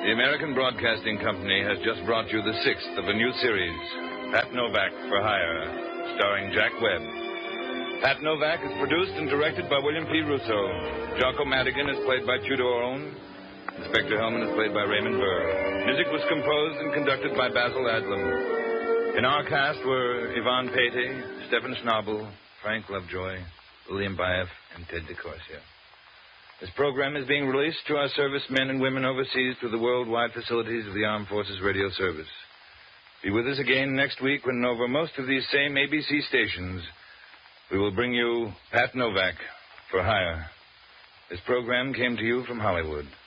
The American Broadcasting Company has just brought you the 6th of a new series, Pat Novak for Hire, starring Jack Webb. Pat Novak is produced and directed by William P. Russo. Jocko Madigan is played by Tudor Owen. Inspector Hellman is played by Raymond Burr. Music was composed and conducted by Basil Adlam. In our cast were Yvonne Patey, Stephen Schnabel, Frank Lovejoy, William Baeff, and Ted DeCorsia. This program is being released to our servicemen and women overseas through the worldwide facilities of the Armed Forces Radio Service. Be with us again next week when over most of these same ABC stations, we will bring you Pat Novak for Hire. This program came to you from Hollywood.